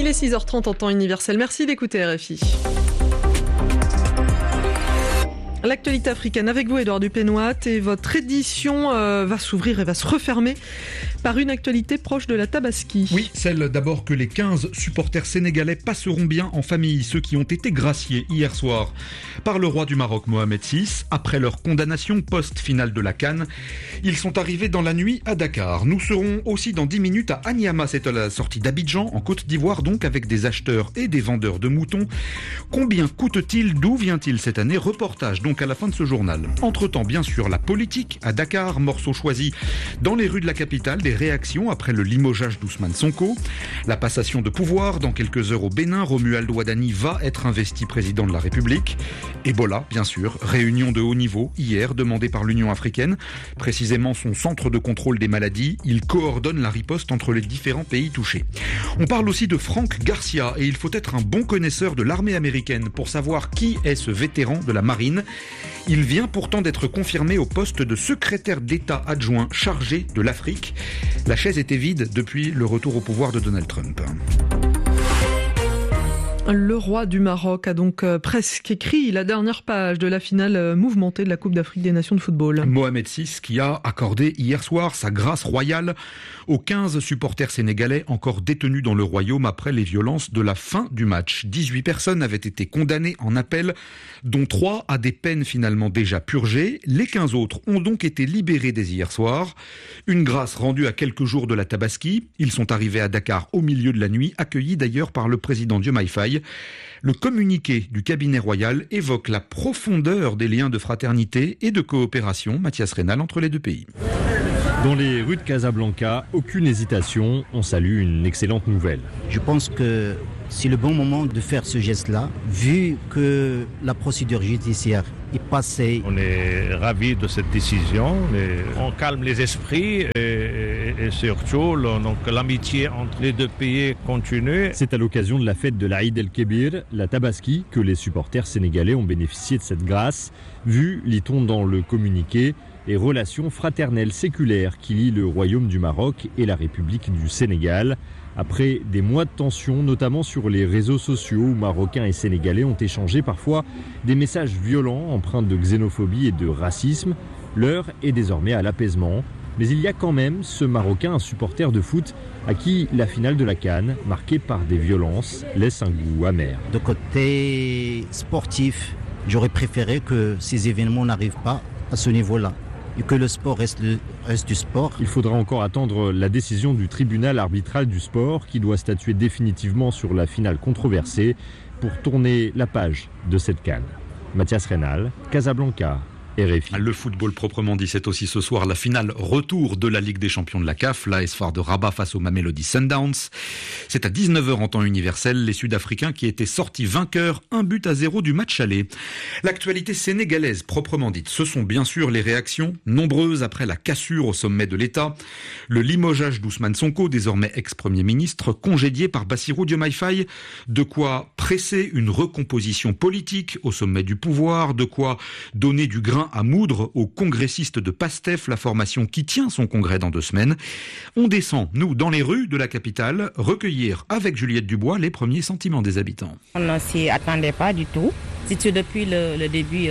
Il est 6h30 en temps universel. Merci d'écouter RFI. L'actualité africaine avec vous, Édouard Dupénoit, et votre édition va s'ouvrir et va se refermer par une actualité proche de la Tabaski. Oui, celle d'abord que les 15 supporters sénégalais passeront bien en famille, ceux qui ont été graciés hier soir par le roi du Maroc Mohamed VI. Après leur condamnation post-finale de la CAN, ils sont arrivés dans la nuit à Dakar. Nous serons aussi dans 10 minutes à Anyama, c'est à la sortie d'Abidjan, en Côte d'Ivoire, donc avec des acheteurs et des vendeurs de moutons. Combien coûte-t-il ? D'où vient-il cette année ? Reportage donc à la fin de ce journal. Entre-temps, bien sûr, la politique à Dakar, morceau choisi dans les rues de la capitale, des réactions après le limogeage d'Ousmane Sonko, la passation de pouvoir dans quelques heures au Bénin, Romuald Ouadani va être investi président de la République. Ebola, bien sûr, réunion de haut niveau hier demandée par l'Union africaine, précisément son centre de contrôle des maladies. Il coordonne la riposte entre les différents pays touchés. On parle aussi de Frank Garcia et il faut être un bon connaisseur de l'armée américaine pour savoir qui est ce vétéran de la marine. Il vient pourtant d'être confirmé au poste de secrétaire d'État adjoint chargé de l'Afrique. La chaise était vide depuis le retour au pouvoir de Donald Trump. Le roi du Maroc a donc presque écrit la dernière page de la finale mouvementée de la Coupe d'Afrique des Nations de football. Mohamed VI qui a accordé hier soir sa grâce royale aux 15 supporters sénégalais encore détenus dans le royaume après les violences de la fin du match. 18 personnes avaient été condamnées en appel, dont 3 à des peines finalement déjà purgées. Les 15 autres ont donc été libérés dès hier soir. Une grâce rendue à quelques jours de la Tabaski. Ils sont arrivés à Dakar au milieu de la nuit, accueillis d'ailleurs par le président Diomaye Faye. Le communiqué du cabinet royal évoque la profondeur des liens de fraternité et de coopération, Mathias Rénal, entre les deux pays. Dans les rues de Casablanca, aucune hésitation, on salue une excellente nouvelle. Je pense que c'est le bon moment de faire ce geste-là, vu que la procédure judiciaire est passée. On est ravis de cette décision, on calme les esprits et surtout donc, l'amitié entre les deux pays continue. C'est à l'occasion de la fête de l'Aïd el-Kébir, la Tabaski, que les supporters sénégalais ont bénéficié de cette grâce, vu, lit-on dans le communiqué, les relations fraternelles séculaires qui lient le Royaume du Maroc et la République du Sénégal. Après des mois de tension, notamment sur les réseaux sociaux où Marocains et Sénégalais ont échangé parfois des messages violents empreints de xénophobie et de racisme, l'heure est désormais à l'apaisement. Mais il y a quand même ce Marocain, un supporter de foot, à qui la finale de la CAN, marquée par des violences, laisse un goût amer. De côté sportif, j'aurais préféré que ces événements n'arrivent pas à ce niveau-là. Et que le sport reste du sport. Il faudra encore attendre la décision du tribunal arbitral du sport qui doit statuer définitivement sur la finale controversée pour tourner la page de cette CAN. Mathias Rénal, Casablanca. RFI. Le football proprement dit, c'est aussi ce soir la finale retour de la Ligue des champions de la CAF, l'AS FAR de Rabat face au Mamelodi Sundowns. C'est à 19h en temps universel, les Sud-Africains qui étaient sortis vainqueurs 1-0 du match aller. L'actualité sénégalaise proprement dite, ce sont bien sûr les réactions nombreuses après la cassure au sommet de l'État. Le limogeage d'Ousmane Sonko, désormais ex-premier ministre, congédié par Bassirou Diomaye Faye, de quoi presser une recomposition politique au sommet du pouvoir, de quoi donner du grain à moudre aux congressistes de PASTEF, la formation qui tient son congrès dans 2 semaines. On descend, nous, dans les rues de la capitale, recueillir avec Juliette Dubois les premiers sentiments des habitants. On ne s'y attendait pas du tout, c'est depuis le début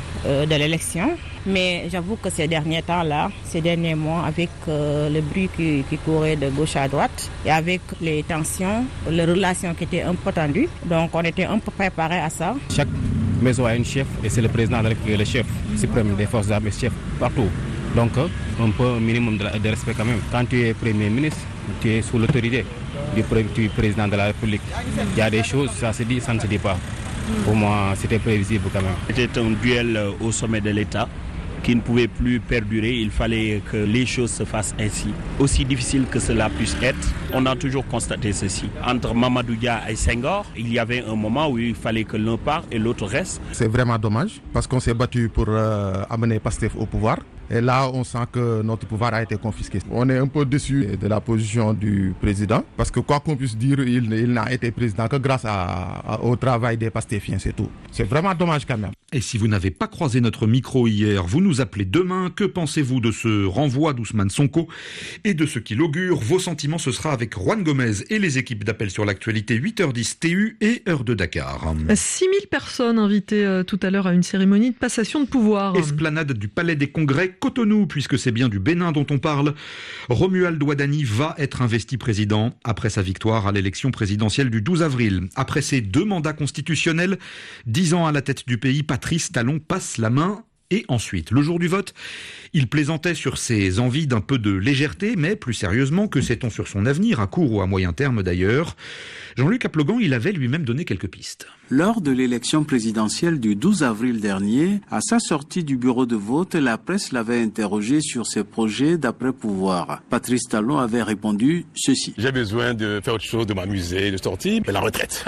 de l'élection. Mais j'avoue que ces derniers temps-là, ces derniers mois, avec le bruit qui courait de gauche à droite et avec les tensions, les relations qui étaient un peu tendues, donc on était un peu préparés à ça. Chaque maison a un chef et c'est le président de la République, le chef suprême des forces armées, chef partout. Donc un peu un minimum de respect quand même. Quand tu es Premier ministre, tu es sous l'autorité du président de la République. Il y a des choses, ça se dit, ça ne se dit pas. Pour moi, c'était prévisible quand même. C'était un duel au sommet de l'État qui ne pouvait plus perdurer. Il fallait que les choses se fassent ainsi. Aussi difficile que cela puisse être, on a toujours constaté ceci. Entre Mamadou Dia et Senghor, il y avait un moment où il fallait que l'un parte et l'autre reste. C'est vraiment dommage parce qu'on s'est battu pour amener PASTEF au pouvoir. Et là, on sent que notre pouvoir a été confisqué. On est un peu déçu de la position du président, parce que quoi qu'on puisse dire, il n'a été président que grâce au travail des Pastéfiens, c'est tout. C'est vraiment dommage quand même. Et si vous n'avez pas croisé notre micro hier, vous nous appelez demain. Que pensez-vous de ce renvoi d'Ousmane Sonko et de ce qu'il augure? Vos sentiments, ce sera avec Juan Gomez et les équipes d'Appel sur l'actualité, 8h10 TU et heure de Dakar. 6000 personnes invitées tout à l'heure à une cérémonie de passation de pouvoir. Esplanade du Palais des Congrès, Cotonou, puisque c'est bien du Bénin dont on parle. Romuald Ouadani va être investi président après sa victoire à l'élection présidentielle du 12 avril. Après ses 2 mandats constitutionnels, 10 ans à la tête du pays, Patrice Talon passe la main. Et ensuite, le jour du vote, il plaisantait sur ses envies d'un peu de légèreté, mais plus sérieusement, que sait-on sur son avenir, à court ou à moyen terme d'ailleurs? Jean-Luc Aplogan, il avait lui-même donné quelques pistes. Lors de l'élection présidentielle du 12 avril dernier, à sa sortie du bureau de vote, la presse l'avait interrogé sur ses projets d'après-pouvoir. Patrice Talon avait répondu ceci. J'ai besoin de faire autre chose, de m'amuser, de sortir, mais la retraite.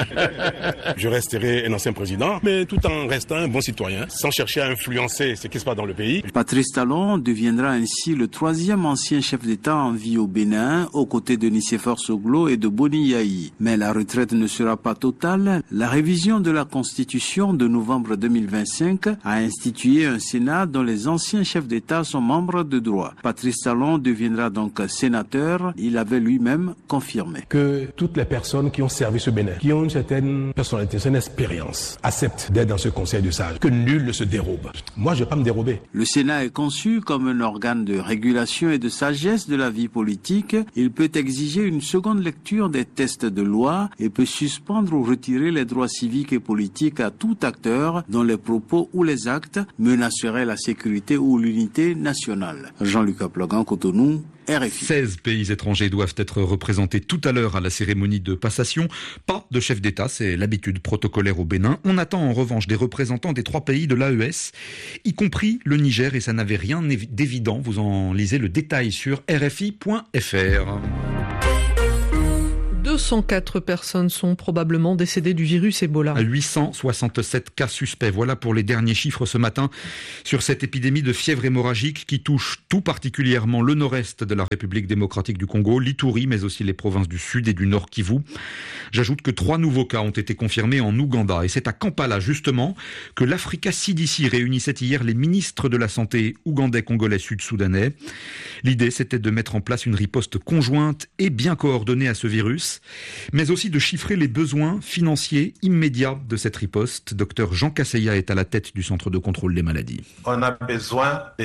Je resterai un ancien président, mais tout en restant un bon citoyen, sans chercher à influencer ce qui se passe dans le pays. Patrice Talon deviendra ainsi le 3e ancien chef d'État en vie au Bénin, aux côtés de Nicéphore Soglo et de Boni Yayi. Mais la retraite ne sera pas totale. La révision de la Constitution de novembre 2025 a institué un Sénat dont les anciens chefs d'État sont membres de droit. Patrice Talon deviendra donc sénateur. Il avait lui-même confirmé que toutes les personnes qui ont servi ce Bénin, qui ont une certaine personnalité, une expérience, acceptent d'être dans ce conseil de sages, que nul ne se dérobe. Moi, je ne vais pas me dérober. Le Sénat est conçu comme un organe de régulation et de sagesse de la vie politique. Il peut exiger une seconde lecture des textes de loi et peut suspendre ou retirer les droits civiques et politiques à tout acteur dont les propos ou les actes menaceraient la sécurité ou l'unité nationale. Jean-Luc Aplogan, Cotonou, RFI. 16 pays étrangers doivent être représentés tout à l'heure à la cérémonie de passation. Pas de chef d'État, c'est l'habitude protocolaire au Bénin. On attend en revanche des représentants des 3 pays de l'AES, y compris le Niger, et ça n'avait rien d'évident. Vous en lisez le détail sur rfi.fr. 204 personnes sont probablement décédées du virus Ebola. 867 cas suspects. Voilà pour les derniers chiffres ce matin sur cette épidémie de fièvre hémorragique qui touche tout particulièrement le nord-est de la République démocratique du Congo, l'Ituri, mais aussi les provinces du sud et du nord Kivu. J'ajoute que 3 nouveaux cas ont été confirmés en Ouganda. Et c'est à Kampala, justement, que l'Africa CDC réunissait hier les ministres de la Santé ougandais, congolais, sud-soudanais. L'idée, c'était de mettre en place une riposte conjointe et bien coordonnée à ce virus, mais aussi de chiffrer les besoins financiers immédiats de cette riposte. Docteur Jean Kasseya est à la tête du Centre de contrôle des maladies. On a besoin de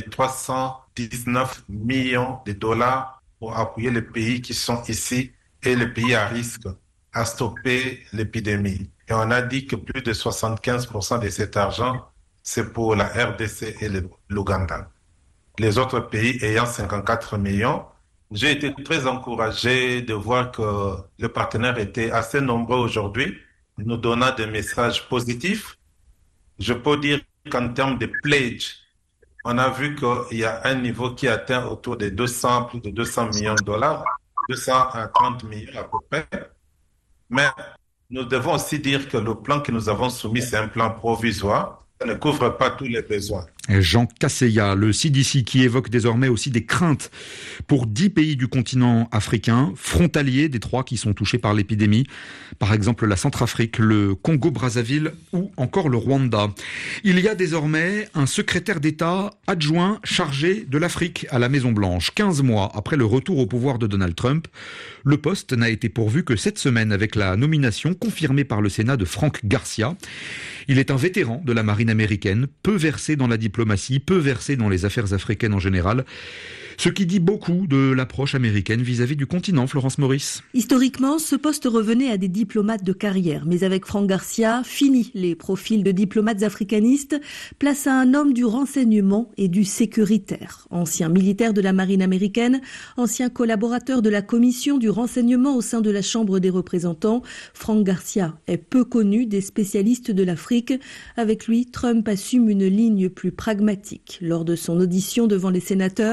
319 millions de dollars pour appuyer les pays qui sont ici et les pays à risque à stopper l'épidémie. Et on a dit que plus de 75% de cet argent, c'est pour la RDC et l'Ouganda. Les autres pays ayant 54 millions, j'ai été très encouragé de voir que les partenaires étaient assez nombreux aujourd'hui, nous donnant des messages positifs. Je peux dire qu'en termes de pledge, on a vu qu'il y a un niveau qui atteint autour de plus de 200 millions de dollars, 230 millions à peu près. Mais nous devons aussi dire que le plan que nous avons soumis, c'est un plan provisoire. Ça ne couvre pas tous les besoins. Jean Kasseya, le CDC, qui évoque désormais aussi des craintes pour 10 pays du continent africain, frontaliers des 3 qui sont touchés par l'épidémie. Par exemple, la Centrafrique, le Congo-Brazzaville ou encore le Rwanda. Il y a désormais un secrétaire d'État adjoint chargé de l'Afrique à la Maison-Blanche. 15 mois après le retour au pouvoir de Donald Trump, le poste n'a été pourvu que cette semaine avec la nomination confirmée par le Sénat de Frank Garcia. Il est un vétéran de la marine américaine, peu versé dans la diplomatie, peu versé dans les affaires africaines en général. Ce qui dit beaucoup de l'approche américaine vis-à-vis du continent, Florence Maurice. Historiquement, ce poste revenait à des diplomates de carrière. Mais avec Frank Garcia, fini les profils de diplomates africanistes, place à un homme du renseignement et du sécuritaire. Ancien militaire de la marine américaine, ancien collaborateur de la commission du renseignement au sein de la Chambre des représentants, Frank Garcia est peu connu des spécialistes de l'Afrique. Avec lui, Trump assume une ligne plus pragmatique. Lors de son audition devant les sénateurs,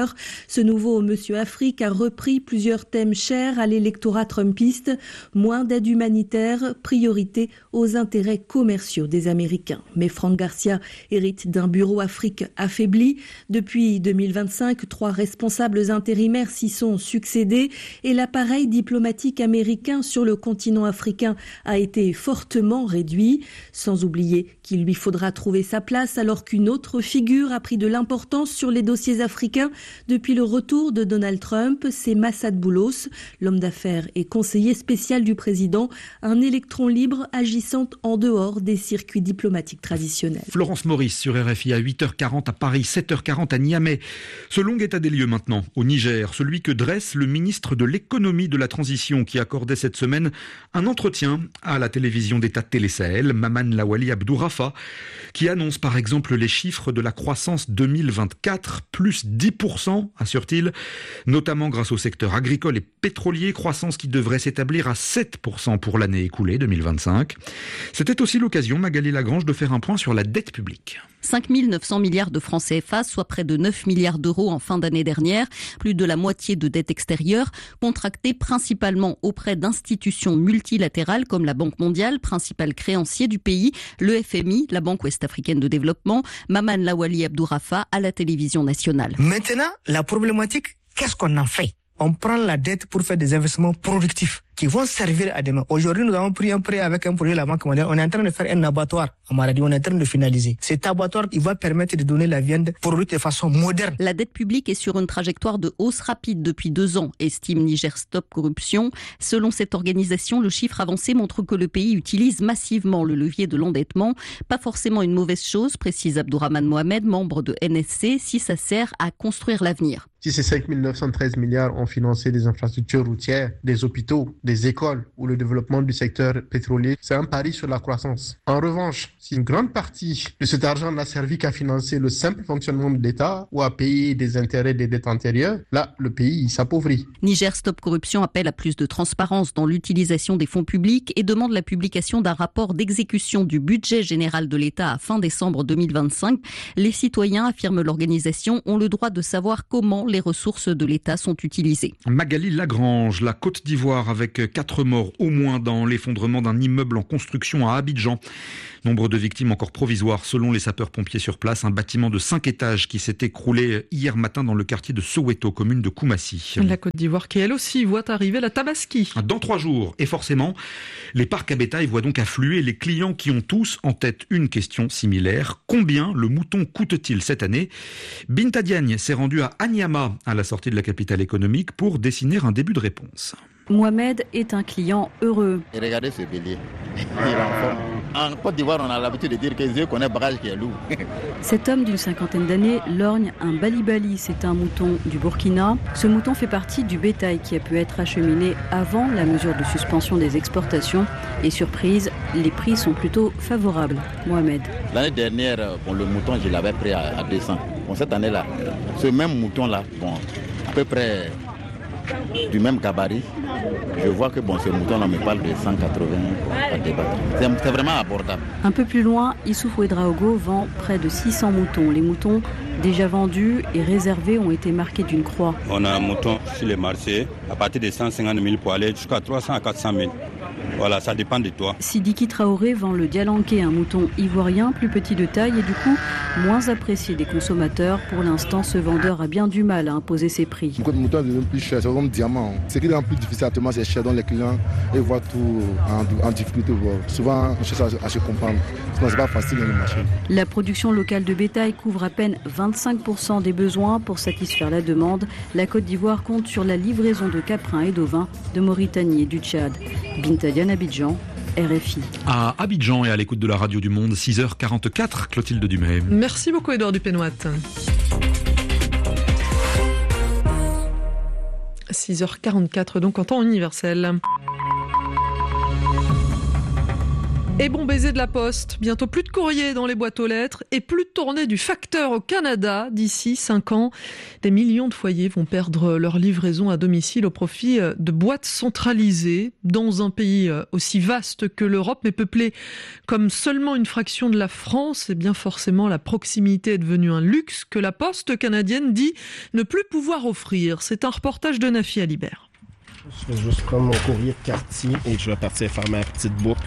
Ce nouveau Monsieur Afrique a repris plusieurs thèmes chers à l'électorat trumpiste, moins d'aide humanitaire, priorité aux intérêts commerciaux des Américains. Mais Franck Garcia hérite d'un bureau Afrique affaibli. Depuis 2025, 3 responsables intérimaires s'y sont succédés et l'appareil diplomatique américain sur le continent africain a été fortement réduit. Sans oublier qu'il lui faudra trouver sa place alors qu'une autre figure a pris de l'importance sur les dossiers africains depuis le retour de Donald Trump, c'est Massad Boulos, l'homme d'affaires et conseiller spécial du président, un électron libre agissant en dehors des circuits diplomatiques traditionnels. Florence Maurice sur RFI à 8h40 à Paris, 7h40 à Niamey. Ce long état des lieux maintenant au Niger, celui que dresse le ministre de l'économie de la transition qui accordait cette semaine un entretien à la télévision d'État Télé Sahel, Maman Lawali Abdourafa, qui annonce par exemple les chiffres de la croissance 2024, plus 10%, assure-t-il, notamment grâce au secteur agricole et pétrolier, croissance qui devrait s'établir à 7% pour l'année écoulée 2025. C'était aussi l'occasion, Magali Lagrange, de faire un point sur la dette publique. 5 900 milliards de francs CFA, soit près de 9 milliards d'euros en fin d'année dernière, plus de la moitié de dette extérieure, contractée principalement auprès d'institutions multilatérales comme la Banque mondiale, principal créancier du pays, le FMI, la Banque ouest-africaine de développement, Maman Lawali Abdourafa à la télévision nationale. Maintenant, la problématique, qu'est-ce qu'on en fait ? On prend la dette pour faire des investissements productifs qui vont servir à demain. Aujourd'hui, nous avons pris un prêt avec un projet de la Banque mondiale. On est en train de faire un abattoir à Maradi. On est en train de finaliser. Cet abattoir, il va permettre de donner la viande produite de façon moderne. La dette publique est sur une trajectoire de hausse rapide depuis 2 ans, estime Niger Stop Corruption. Selon cette organisation, le chiffre avancé montre que le pays utilise massivement le levier de l'endettement. Pas forcément une mauvaise chose, précise Abdourahmane Mohamed, membre de NSC, si ça sert à construire l'avenir. Si ces 5 913 milliards ont financé des infrastructures routières, des hôpitaux, des écoles ou le développement du secteur pétrolier, c'est un pari sur la croissance. En revanche, si une grande partie de cet argent n'a servi qu'à financer le simple fonctionnement de l'État ou à payer des intérêts des dettes antérieures, là, le pays s'appauvrit. Niger Stop Corruption appelle à plus de transparence dans l'utilisation des fonds publics et demande la publication d'un rapport d'exécution du budget général de l'État à fin décembre 2025. Les citoyens, affirme l'organisation, ont le droit de savoir comment les ressources de l'État sont utilisées. Magali Lagrange, la Côte d'Ivoire avec 4 morts au moins dans l'effondrement d'un immeuble en construction à Abidjan. Nombre de victimes encore provisoires selon les sapeurs-pompiers sur place. Un bâtiment de 5 étages qui s'est écroulé hier matin dans le quartier de Soweto, commune de Koumassi. La Côte d'Ivoire qui elle aussi voit arriver la Tabaski. Dans 3 jours, et forcément, les parcs à bétail voient donc affluer les clients qui ont tous en tête une question similaire. Combien le mouton coûte-t-il cette année ? Binta Diagne s'est rendue à Anyama, à la sortie de la capitale économique, pour dessiner un début de réponse. Mohamed est un client heureux. Et regardez ce bélier, il est en forme. En Côte d'Ivoire, on a l'habitude de dire que Dieu connaît bagage qui est lourd. Cet homme d'une 50aine d'années lorgne un bali-bali, c'est un mouton du Burkina. Ce mouton fait partie du bétail qui a pu être acheminé avant la mesure de suspension des exportations. Et surprise, les prix sont plutôt favorables. Mohamed. L'année dernière, le mouton, je l'avais pris à 200. Cette année-là, ce même mouton-là, à peu près du même gabarit, je vois que ce mouton-là me parle de 180 à débattre. C'est vraiment abordable. Un peu plus loin, Issouf Ouedraogo vend près de 600 moutons. Les moutons déjà vendus et réservés ont été marqués d'une croix. On a un mouton sur les marchés à partir de 150 000 pour aller jusqu'à 300 à 400 000. Voilà, ça dépend de toi. Sidiki Traoré vend le Dialanké, un mouton ivoirien plus petit de taille et du coup moins apprécié des consommateurs. Pour l'instant, ce vendeur a bien du mal à imposer ses prix. Le mouton devient plus cher, c'est comme diamant. Ce qui est plus difficile actuellement, c'est cher dans les clients et voient tout en difficulté. Souvent, on cherche à se comprendre. Sinon, c'est pas facile dans le marché. La production locale de bétail couvre à peine 25% des besoins. Pour satisfaire la demande, la Côte d'Ivoire compte sur la livraison de caprins et d'ovins de Mauritanie et du Tchad. Binta Diagne, Abidjan, RFI. À Abidjan et à l'écoute de la radio du Monde, 6h44, Clotilde Dumay. Merci beaucoup Édouard Dupénoit. 6h44 donc en temps universel. Et bon baiser de la Poste, bientôt plus de courrier dans les boîtes aux lettres et plus de tournée du facteur au Canada d'ici 5 ans. Des millions de foyers vont perdre leur livraison à domicile au profit de boîtes centralisées dans un pays aussi vaste que l'Europe, mais peuplé comme seulement une fraction de la France. Et bien forcément, la proximité est devenue un luxe que la Poste canadienne dit ne plus pouvoir offrir. C'est un reportage de Nafi Alibert. Je vais juste prendre mon courrier de quartier et je vais partir faire ma petite boucle.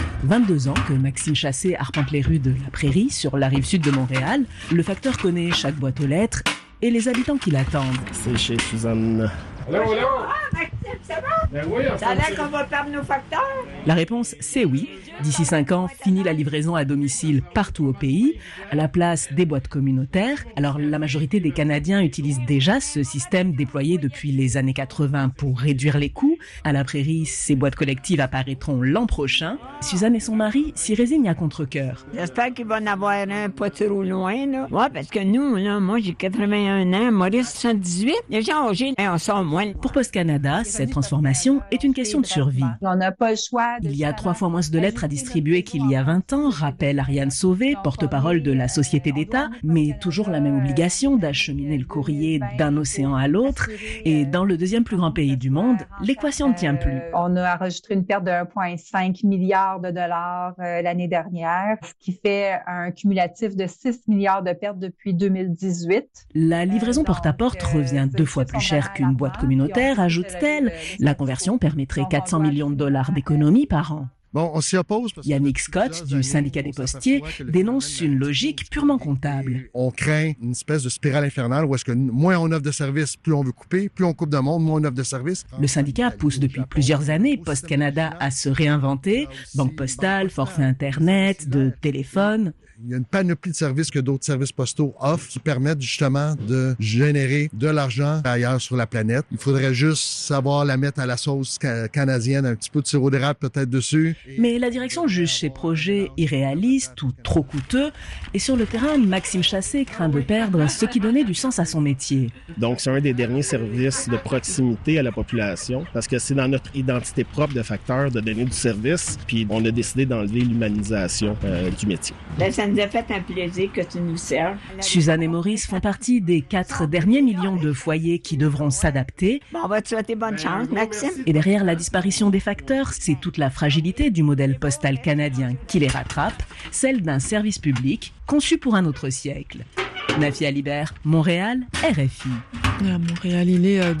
22 ans que Maxime Chassé arpente les rues de la Prairie, sur la rive sud de Montréal. Le facteur connaît chaque boîte aux lettres et les habitants qui l'attendent. C'est chez Suzanne. Allô? Ah, Maxime, ça va? Ben oui, ça a l'air qu'on va perdre nos facteurs? La réponse, c'est oui. D'ici 5 ans, fini la livraison à domicile partout au pays, à la place des boîtes communautaires. Alors, la majorité des Canadiens utilisent déjà ce système déployé depuis les années 80 pour réduire les coûts. À la Prairie, ces boîtes collectives apparaîtront l'an prochain. Suzanne et son mari s'y résignent à contre-cœur. J'espère qu'il va en avoir un pas trop loin, là. Ouais, parce que nous, là, moi, j'ai 81 ans, Maurice 78. Les gens âgés, on sort moins. Pour Post Canada, cette transformation est une question de survie. On n'a pas le choix. Il y a 3 fois moins de lettres à distribuer qu'il y a 20 ans, rappelle Ariane Sauvé, porte-parole de la Société d'État, mais toujours la même obligation d'acheminer le courrier d'un océan à l'autre. Et dans le deuxième plus grand pays du monde, l'équation ne tient plus. On a enregistré une perte de 1,5 milliard de dollars l'année dernière, ce qui fait un cumulatif de 6 milliards de pertes depuis 2018. La livraison porte-à-porte revient 2 fois plus cher qu'une boîte communautaire, ajoute-t-elle. La conversion permettrait 400 millions de dollars d'économies par an. Bon, on s'y oppose. Yannick Scott, du syndicat des postiers, dénonce une logique purement comptable. On craint une espèce de spirale infernale où est-ce que moins on offre de services, plus on veut couper, plus on coupe de monde, moins on offre de services. Le syndicat pousse depuis plusieurs années Post Canada à se réinventer. Banque postale, forfait Internet, de téléphone. Il y a une panoplie de services que d'autres services postaux offrent qui permettent justement de générer de l'argent ailleurs sur la planète. Il faudrait juste savoir la mettre à la sauce canadienne, un petit peu de sirop d'érable peut-être dessus. Mais la direction juge ces projets irréalistes ou trop coûteux. Et sur le terrain, Maxime Chassé craint de perdre ce qui donnait du sens à son métier. Donc, c'est un des derniers services de proximité à la population parce que c'est dans notre identité propre de facteur de donner du service. Puis, on a décidé d'enlever l'humanisation du métier. Ça nous a fait un plaisir que tu nous serves. Suzanne et Maurice font partie des 4 derniers millions de foyers qui devront s'adapter. Bon, on va te souhaiter bonne chance, Maxime. Et derrière la disparition des facteurs, c'est toute la fragilité du modèle postal canadien qui les rattrape, celle d'un service public conçu pour un autre siècle. Nafi Alibert, Montréal, RFI. À Montréal, il est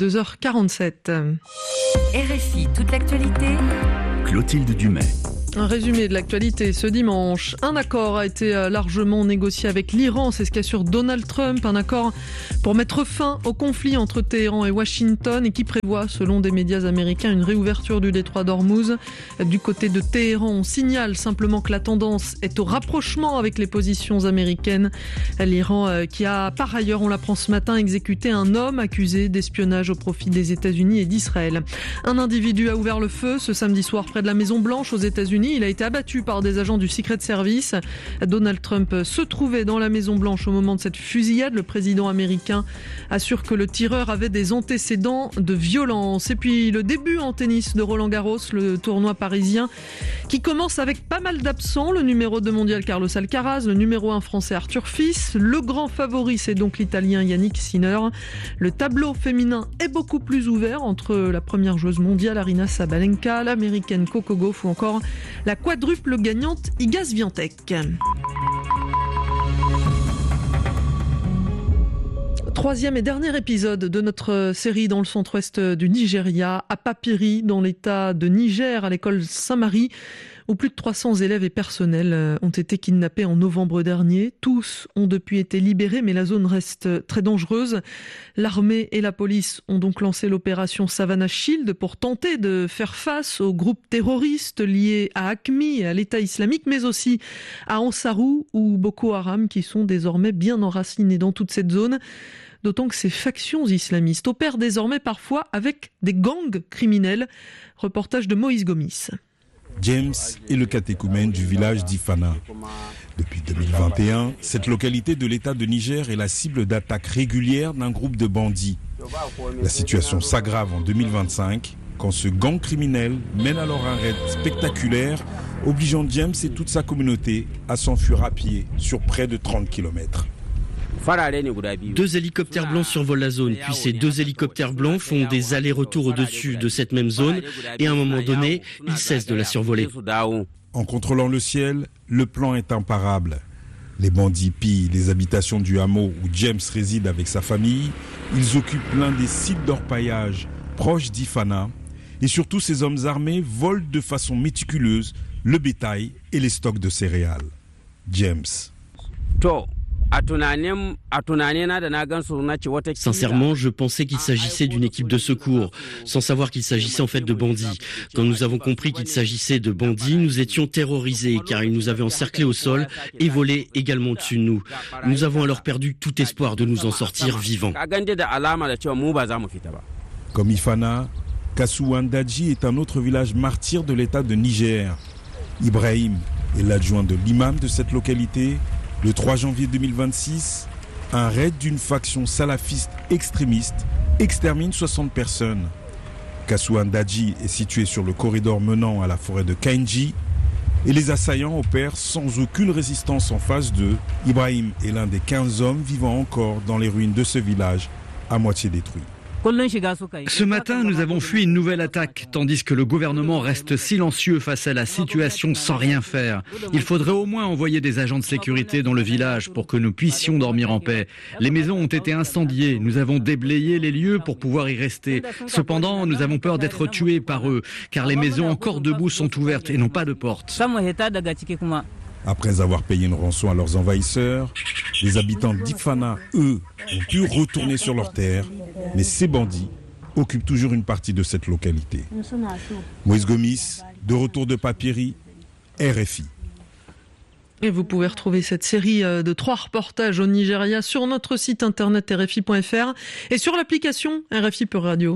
2h47. RFI, toute l'actualité. Clotilde Dumais. Un résumé de l'actualité ce dimanche. Un accord a été largement négocié avec l'Iran, c'est ce qu'assure Donald Trump. Un accord pour mettre fin au conflit entre Téhéran et Washington et qui prévoit, selon des médias américains, une réouverture du détroit d'Ormuz. Du côté de Téhéran, on signale simplement que la tendance est au rapprochement avec les positions américaines. L'Iran qui a par ailleurs, on l'apprend ce matin, exécuté un homme accusé d'espionnage au profit des États-Unis et d'Israël. Un individu a ouvert le feu ce samedi soir près de la Maison-Blanche aux États-Unis. Il a été abattu par des agents du Secret Service. Donald Trump se trouvait dans la Maison-Blanche au moment de cette fusillade. Le président américain assure que le tireur avait des antécédents de violence. Et puis le début en tennis de Roland-Garros, le tournoi parisien qui commence avec pas mal d'absents. Le numéro 2 mondial Carlos Alcaraz, le numéro 1 français Arthur Fils. Le grand favori, c'est donc l'italien Yannick Sinner. Le tableau féminin est beaucoup plus ouvert entre la première joueuse mondiale Aryna Sabalenka, l'américaine Coco Gauff ou encore la quadruple gagnante Iga Swiatek. Troisième et dernier épisode de notre série dans le centre-ouest du Nigeria, à Papiri, dans l'état de Niger, à l'école Saint-Marie, où plus de 300 élèves et personnels ont été kidnappés en novembre dernier. Tous ont depuis été libérés, mais la zone reste très dangereuse. L'armée et la police ont donc lancé l'opération Savannah Shield pour tenter de faire face aux groupes terroristes liés à AQMI et à l'État islamique, mais aussi à Ansarou ou Boko Haram, qui sont désormais bien enracinés dans toute cette zone. D'autant que ces factions islamistes opèrent désormais parfois avec des gangs criminels. Reportage de Moïse Gomis. James est le catéchumène du village d'Ifana. Depuis 2021, cette localité de l'État de Niger est la cible d'attaques régulières d'un groupe de bandits. La situation s'aggrave en 2025 quand ce gang criminel mène alors un raid spectaculaire obligeant James et toute sa communauté à s'enfuir à pied sur près de 30 km. 2 hélicoptères blancs survolent la zone, puis ces 2 hélicoptères blancs font des allers-retours au-dessus de cette même zone et à un moment donné, ils cessent de la survoler. En contrôlant le ciel, le plan est imparable. Les bandits pillent les habitations du hameau où James réside avec sa famille. Ils occupent l'un des sites d'orpaillage proches d'Ifana. Et surtout, ces hommes armés volent de façon méticuleuse le bétail et les stocks de céréales. James. Sincèrement, je pensais qu'il s'agissait d'une équipe de secours, sans savoir qu'il s'agissait en fait de bandits. Quand nous avons compris qu'il s'agissait de bandits, nous étions terrorisés car ils nous avaient encerclés au sol et volaient également au-dessus de nous. Nous avons alors perdu tout espoir de nous en sortir vivants. Comme Ifana, Kasuandaji est un autre village martyr de l'État de Niger. Ibrahim est l'adjoint de l'imam de cette localité. Le 3 janvier 2026, un raid d'une faction salafiste extrémiste extermine 60 personnes. Kasuandaji est situé sur le corridor menant à la forêt de Kainji et les assaillants opèrent sans aucune résistance en face d'eux. Ibrahim est l'un des 15 hommes vivant encore dans les ruines de ce village à moitié détruit. Ce matin, nous avons fui une nouvelle attaque, tandis que le gouvernement reste silencieux face à la situation sans rien faire. Il faudrait au moins envoyer des agents de sécurité dans le village pour que nous puissions dormir en paix. Les maisons ont été incendiées, nous avons déblayé les lieux pour pouvoir y rester. Cependant, nous avons peur d'être tués par eux, car les maisons encore debout sont ouvertes et n'ont pas de porte. Après avoir payé une rançon à leurs envahisseurs, les habitants d'Ifana, eux, ont pu retourner sur leurs terres, mais ces bandits occupent toujours une partie de cette localité. Moïse Gomis, de retour de Papiri, RFI. Et vous pouvez retrouver cette série de 3 reportages au Nigeria sur notre site internet rfi.fr et sur l'application RFI Pure Radio.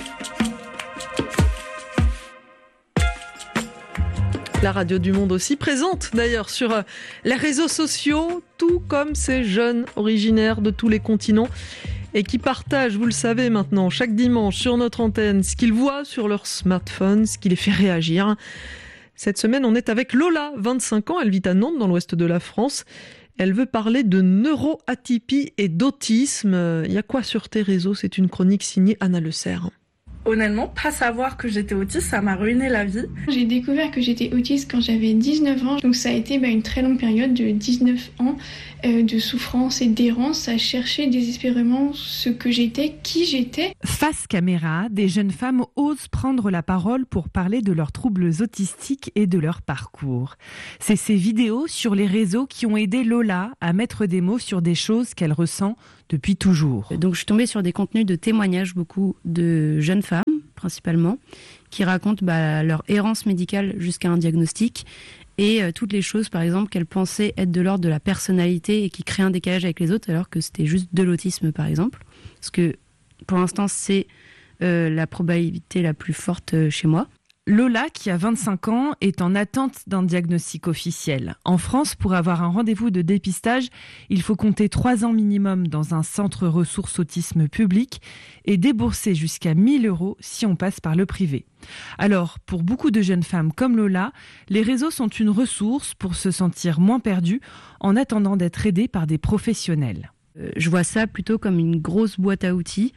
La radio du monde aussi présente d'ailleurs sur les réseaux sociaux, tout comme ces jeunes originaires de tous les continents et qui partagent, vous le savez maintenant, chaque dimanche sur notre antenne, ce qu'ils voient sur leur smartphone, ce qui les fait réagir. Cette semaine, on est avec Lola, 25 ans, elle vit à Nantes dans l'ouest de la France. Elle veut parler de neuroatypie et d'autisme. Il y a quoi sur tes réseaux ? C'est une chronique signée Anna Le Serre. Honnêtement, pas savoir que j'étais autiste, ça m'a ruiné la vie. J'ai découvert que j'étais autiste quand j'avais 19 ans. Donc ça a été une très longue période de 19 ans de souffrance et d'errance à chercher désespérément ce que j'étais, qui j'étais. Face caméra, des jeunes femmes osent prendre la parole pour parler de leurs troubles autistiques et de leur parcours. C'est ces vidéos sur les réseaux qui ont aidé Lola à mettre des mots sur des choses qu'elle ressent depuis toujours. Donc je suis tombée sur des contenus de témoignages, beaucoup de jeunes femmes principalement, qui racontent leur errance médicale jusqu'à un diagnostic et toutes les choses par exemple qu'elles pensaient être de l'ordre de la personnalité et qui créent un décalage avec les autres alors que c'était juste de l'autisme par exemple. Parce que pour l'instant c'est la probabilité la plus forte chez moi. Lola, qui a 25 ans, est en attente d'un diagnostic officiel. En France, pour avoir un rendez-vous de dépistage, il faut compter 3 ans minimum dans un centre ressources autisme public et débourser jusqu'à 1 000 € si on passe par le privé. Alors, pour beaucoup de jeunes femmes comme Lola, les réseaux sont une ressource pour se sentir moins perdues en attendant d'être aidées par des professionnels. Je vois ça plutôt comme une grosse boîte à outils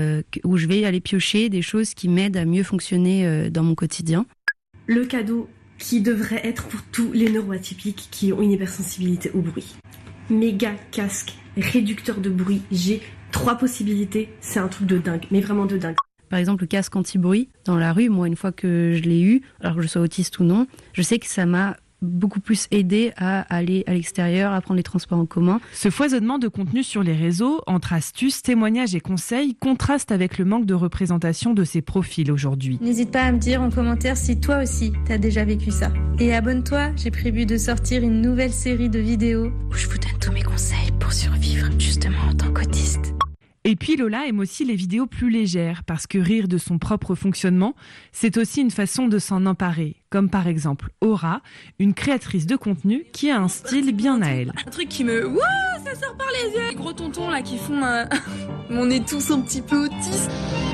où je vais aller piocher des choses qui m'aident à mieux fonctionner dans mon quotidien. Le cadeau qui devrait être pour tous les neuroatypiques qui ont une hypersensibilité au bruit. Méga casque, réducteur de bruit, j'ai 3 possibilités, c'est un truc de dingue, mais vraiment de dingue. Par exemple, le casque anti-bruit dans la rue, moi une fois que je l'ai eu, alors que je sois autiste ou non, je sais que ça m'a beaucoup plus aidé à aller à l'extérieur, à prendre les transports en commun. Ce foisonnement de contenu sur les réseaux, entre astuces, témoignages et conseils, contraste avec le manque de représentation de ces profils aujourd'hui. N'hésite pas à me dire en commentaire si toi aussi t'as déjà vécu ça. Et abonne-toi, j'ai prévu de sortir une nouvelle série de vidéos où je vous donne tous mes conseils pour survivre justement en tant qu'autiste. Et puis Lola aime aussi les vidéos plus légères, parce que rire de son propre fonctionnement, c'est aussi une façon de s'en emparer. Comme par exemple Aura, une créatrice de contenu qui a un style bien à elle. Un truc qui me... Wouah, ça sort par les yeux. Les gros tontons là qui font... On est tous un petit peu autistes.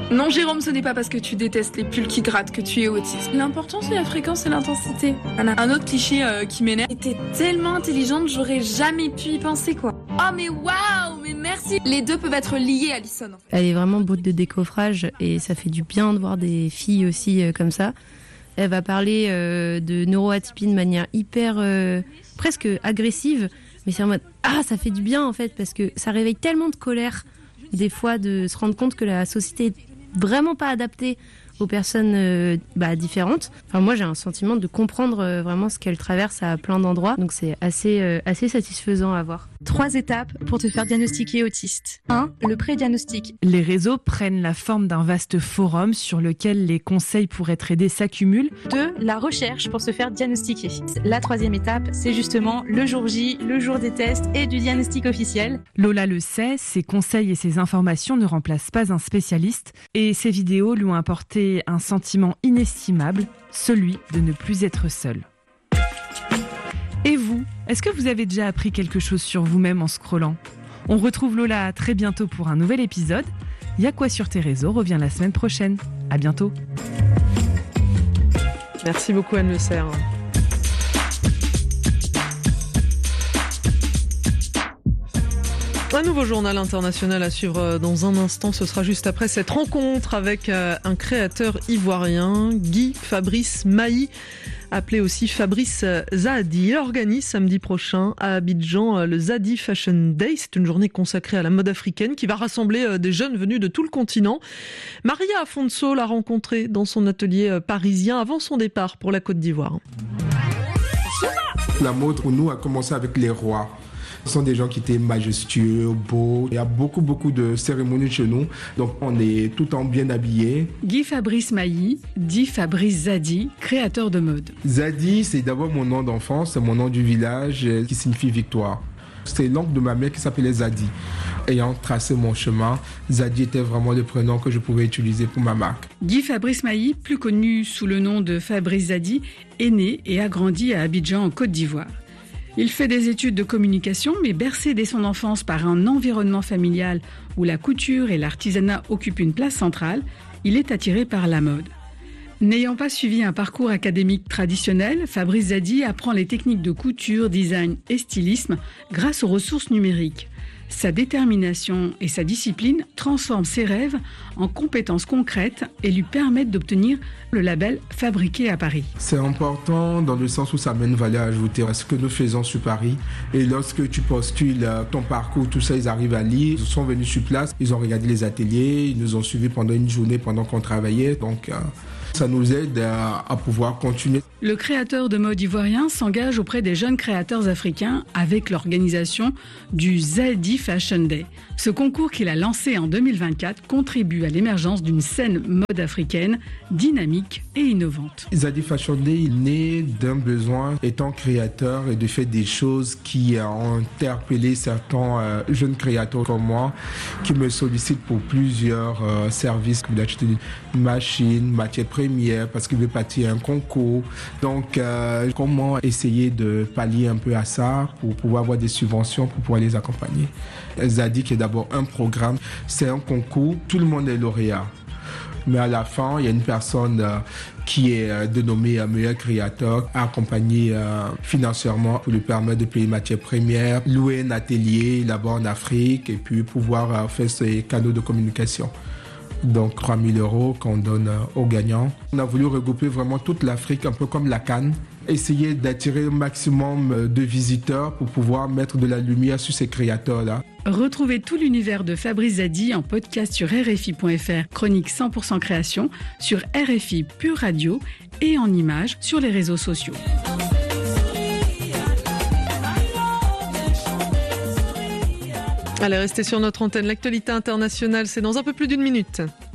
Non, Jérôme, ce n'est pas parce que tu détestes les pulls qui grattent que tu es autiste. L'important, c'est la fréquence et l'intensité. Un autre cliché qui m'énerve. T'es tellement intelligente, j'aurais jamais pu y penser, quoi. Oh, mais waouh, mais merci. Les deux peuvent être liés, Alison. Elle est vraiment brute de décoffrage et ça fait du bien de voir des filles aussi comme ça. Elle va parler de neuroatypie de manière hyper, presque agressive. Mais c'est en mode, ça fait du bien en fait, parce que ça réveille tellement de colère, des fois, de se rendre compte que la société est vraiment pas adaptée aux personnes différentes. Enfin, moi, j'ai un sentiment de comprendre vraiment ce qu'elle traverse à plein d'endroits. Donc, c'est assez satisfaisant à voir. 3 étapes pour te faire diagnostiquer autiste. 1. Le pré-diagnostic. Les réseaux prennent la forme d'un vaste forum sur lequel les conseils pour être aidé s'accumulent. 2. La recherche pour se faire diagnostiquer. La 3e étape, c'est justement le jour J, le jour des tests et du diagnostic officiel. Lola le sait, ses conseils et ses informations ne remplacent pas un spécialiste. Et ses vidéos lui ont apporté un sentiment inestimable, celui de ne plus être seul. Et vous, est-ce que vous avez déjà appris quelque chose sur vous-même en scrollant ? On retrouve Lola très bientôt pour un nouvel épisode. Y'a quoi sur tes réseaux revient la semaine prochaine. À bientôt. Merci beaucoup Anne Le Serre. Un nouveau journal international à suivre dans un instant. Ce sera juste après cette rencontre avec un créateur ivoirien, Guy Fabrice Mahi, appelé aussi Fabrice Zahadi. Il organise samedi prochain à Abidjan le Zahadi Fashion Day. C'est une journée consacrée à la mode africaine qui va rassembler des jeunes venus de tout le continent. Maria Afonso l'a rencontré dans son atelier parisien avant son départ pour la Côte d'Ivoire. La mode pour nous a commencé avec les rois. Ce sont des gens qui étaient majestueux, beaux. Il y a beaucoup de cérémonies chez nous. Donc on est tout le temps bien habillés. Guy Fabrice Mahi, dit Fabrice Zahadi, créateur de mode. Zahadi, c'est d'abord mon nom d'enfance, c'est mon nom du village qui signifie victoire. C'est l'oncle de ma mère qui s'appelait Zahadi. Ayant tracé mon chemin, Zahadi était vraiment le prénom que je pouvais utiliser pour ma marque. Guy Fabrice Mahi, plus connu sous le nom de Fabrice Zahadi, est né et a grandi à Abidjan en Côte d'Ivoire. Il fait des études de communication, mais bercé dès son enfance par un environnement familial où la couture et l'artisanat occupent une place centrale, il est attiré par la mode. N'ayant pas suivi un parcours académique traditionnel, Fabrice Zahadi apprend les techniques de couture, design et stylisme grâce aux ressources numériques. Sa détermination et sa discipline transforment ses rêves en compétences concrètes et lui permettent d'obtenir le label Fabriqué à Paris. C'est important dans le sens où ça met une valeur ajoutée à ce que nous faisons sur Paris. Et lorsque tu postules ton parcours, tout ça, ils arrivent à lire. Ils sont venus sur place, ils ont regardé les ateliers, ils nous ont suivis pendant une journée pendant qu'on travaillait. Donc ça nous aide à pouvoir continuer. Le créateur de mode ivoirien s'engage auprès des jeunes créateurs africains avec l'organisation du Zahadi Fashion Day. Ce concours qu'il a lancé en 2024 contribue à l'émergence d'une scène mode africaine dynamique et innovante. Zahadi Fashion Day est né d'un besoin étant créateur et de faire des choses qui ont interpellé certains jeunes créateurs comme moi qui me sollicitent pour plusieurs services, comme d'acheter une machine, matière première parce qu'il veut partir à un concours. Donc, comment essayer de pallier un peu à ça pour pouvoir avoir des subventions pour pouvoir les accompagner. Zahadi, qui est d'abord un programme, c'est un concours, tout le monde est lauréat. Mais à la fin, il y a une personne qui est dénommée meilleur créateur, accompagné financièrement pour lui permettre de payer une matière première, louer un atelier là-bas en Afrique et puis pouvoir faire ses canaux de communication. Donc 3 000 € qu'on donne aux gagnants. On a voulu regrouper vraiment toute l'Afrique, un peu comme la Cannes. Essayer d'attirer un maximum de visiteurs pour pouvoir mettre de la lumière sur ces créateurs-là. Retrouvez tout l'univers de Fabrice Zahadi en podcast sur RFI.fr, chronique 100% création, sur RFI Pure Radio et en images sur les réseaux sociaux. Allez, restez sur notre antenne. L'actualité internationale, c'est dans un peu plus d'1 minute.